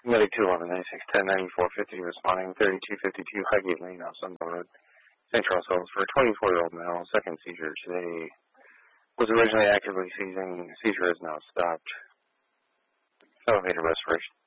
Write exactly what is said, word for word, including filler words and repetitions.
Medic two eleven ninety-six ten ninety-four fifty responding thirty-two fifty-two Highgate Lane, now Sunbelt Road, Saint Charles Hills for a twenty-four-year-old male. Second seizure today. Was originally actively seizing. Seizure is now stopped. Elevator restoration.